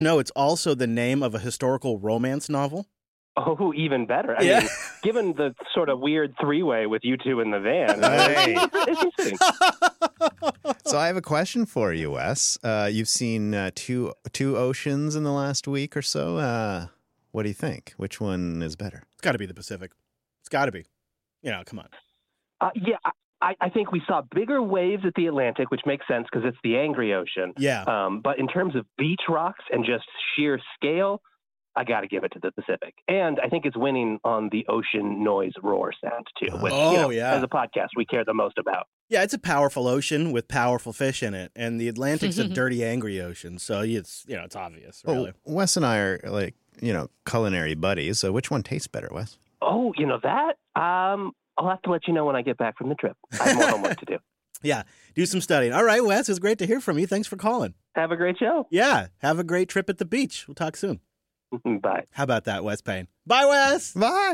No, it's also the name of a historical romance novel. Oh, even better. I mean, given the sort of weird three-way with you two in the van, it's interesting. So I have a question for you, Wes. You've seen two oceans in the last week or so. What do you think? Which one is better? It's got to be the Pacific. It's got to be. Come on. I think we saw bigger waves at the Atlantic, which makes sense because it's the angry ocean. Yeah. But in terms of beach rocks and just sheer scale, I got to give it to the Pacific. And I think it's winning on the ocean noise roar sound, too, which, as a podcast, we care the most about. Yeah, it's a powerful ocean with powerful fish in it. And the Atlantic's a dirty, angry ocean. So it's obvious, really. Well, Wes and I are culinary buddies. So which one tastes better, Wes? Oh, that? I'll have to let you know when I get back from the trip. I have more homework to do. Yeah, do some studying. All right, Wes, it was great to hear from you. Thanks for calling. Have a great show. Yeah, have a great trip at the beach. We'll talk soon. Bye. How about that, Wes Payne? Bye, Wes. Bye.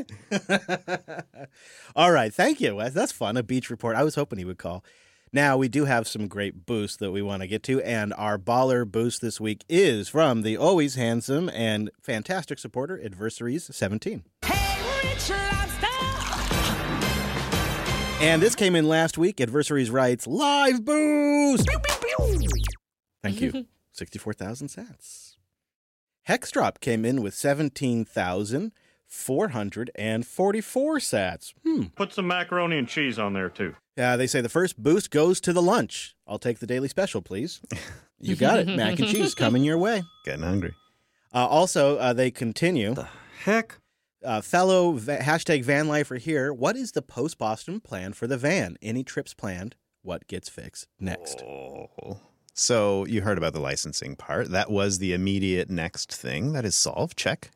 All right. Thank you, Wes. That's fun. A beach report. I was hoping he would call. Now, we do have some great boosts that we want to get to, and our baller boost this week is from the always handsome and fantastic supporter, Adversaries 17. Hey, Rich Lobster! And this came in last week. Adversaries writes, live boost! Pew, pew, pew. Thank you. 64,000 sats. Hexdrop came in with 17,444 sats. Put some macaroni and cheese on there, too. Yeah, they say the first boost goes to the lunch. I'll take the daily special, please. You got it. Mac and cheese coming your way. Getting hungry. Also, they continue. The heck? Fellow hashtag van lifer here. What is the post-Boston plan for the van? Any trips planned? What gets fixed next? Oh. So you heard about the licensing part. That was the immediate next thing. That is solved. Check.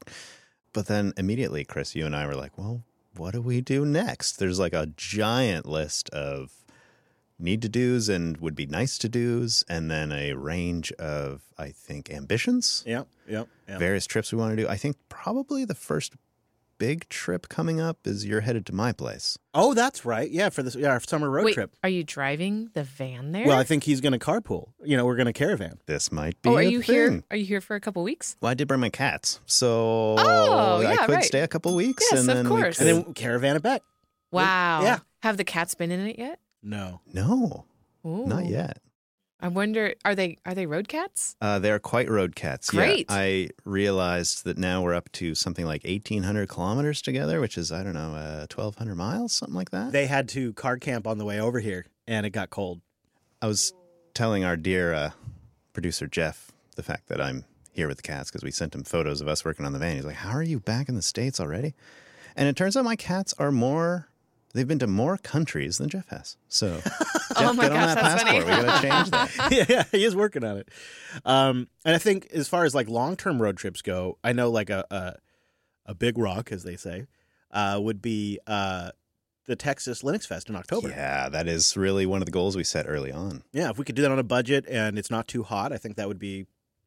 But then immediately, Chris, you and I were like, well, what do we do next? There's like a giant list of need to do's and would be nice to do's, and then a range of, I think, ambitions. Yep. Various trips we want to do. I think probably the first big trip coming up is you're headed to my place. Oh, that's right. Yeah, for this our summer road trip. Are you driving the van there? Well, I think he's going to carpool. We're going to caravan. This might be are a you thing. here? Are you here for a couple weeks? Well, I did bring my cats, so I could stay a couple weeks. Yes, and then of course. And then caravan it back. Wow. Yeah. Have the cats been in it yet? No, Ooh. Not yet. I wonder, are they road cats? They're quite road cats. Great. Yeah, I realized that now we're up to something like 1,800 kilometers together, which is, 1,200 miles, something like that. They had to car camp on the way over here, and it got cold. I was telling our dear producer, Jeff, the fact that I'm here with the cats because we sent him photos of us working on the van. He's like, how are you back in the States already? And it turns out my cats are they've been to more countries than Jeff has. So, Jeff, Oh my get on gosh, that that's passport. funny. We got to change that. Yeah, he is working on it. And I think as far as like long-term road trips go, I know like a big rock, as they say, would be the Texas Linux Fest in October. Yeah, that is really one of the goals we set early on. Yeah, if we could do that on a budget and it's not too hot, I think that'd be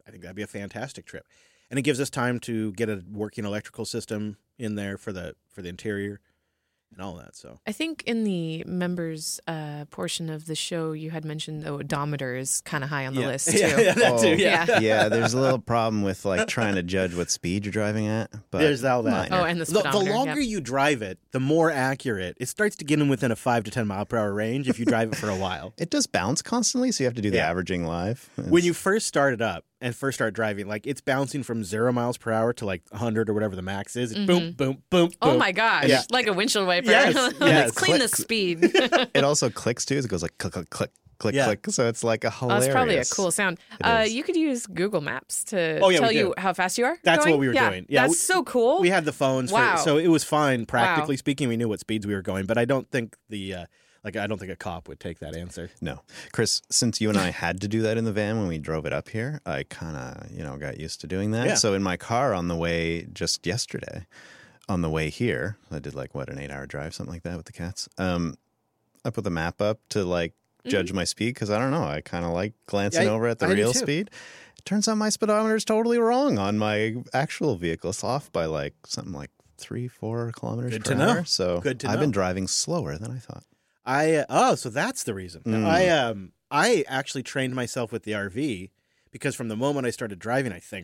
a fantastic trip. And it gives us time to get a working electrical system in there for the interior and all that. So I think in the members portion of the show, you had mentioned the odometer is kind of high on the list too. Yeah, that too. Yeah. Yeah, there's a little problem with like trying to judge what speed you're driving at. But There's all that. minor. Oh, and the The speedometer. longer you drive it, the more accurate. It starts to get in within a 5 to 10 mile per hour range if you drive it for a while. It does bounce constantly, so you have to do the Yeah. averaging live. When you first start it up and first start driving, like it's bouncing from 0 miles per hour to like 100 or whatever the max is. Boom, boom, boom, boom. Oh my gosh, Yeah. like a windshield wiper. Yes, yes. Let's clean the Click. speed. It also clicks too. It goes like click, click, click, click, Yeah. click. So it's like a Oh, hilarious. it's probably a cool sound. It is. You could use Google Maps to Oh, yeah, tell we you do. how fast you are. That's going. what we were doing. Yeah, that's so cool. We had the phones, Wow. so it was fine. Practically speaking, we knew what speeds we were going, but I don't think I don't think a cop would take that answer. No. Chris, since you and I had to do that in the van when we drove it up here, I kind of, got used to doing that. Yeah. So in my car on the way just yesterday, on the way here, I did like, an 8-hour drive, something like that with the cats. I put the map up to like judge my speed because I don't know. I kind of like glancing over at the I do real too. speed. It turns out my speedometer is totally wrong on my actual vehicle. It's off by like something like 3-4 kilometers Good per to know. hour. So Good to I've know. been driving slower than I thought. So that's the reason. I actually trained myself with the RV because from the moment I started driving, I think,